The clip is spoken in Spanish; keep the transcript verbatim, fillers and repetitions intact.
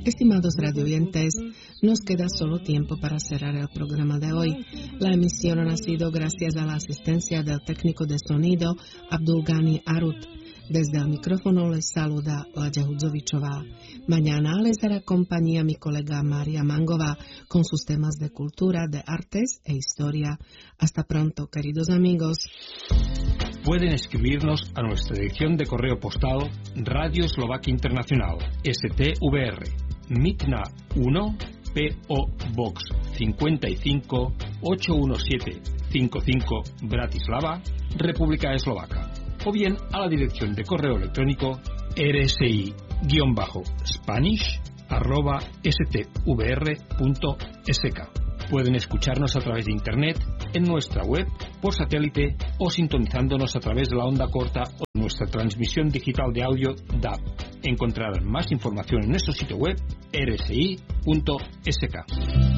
Estimados radioyentes, nos queda solo tiempo para cerrar el programa de hoy. La emisión ha sido gracias a la asistencia del técnico de sonido Abdulgani Arut. Desde el micrófono les saluda Laďa Hudzovičová. Mañana les dará compañía mi colega María Mangová con sus temas de cultura, de artes e historia. Hasta pronto, queridos amigos. Pueden escribirnos a nuestra dirección de correo postal Radio Eslovaquia Internacional, S T V R, Mitna uno, P O Box cincuenta y cinco, ochocientos diecisiete cincuenta y cinco, Bratislava, República Eslovaca, o bien a la dirección de correo electrónico rsi-spanish arroba stvr.sk. Pueden escucharnos a través de Internet, en nuestra web, por satélite o sintonizándonos a través de la onda corta o nuestra transmisión digital de audio D A B. Encontrarán más información en nuestro sitio web r s i punto s k.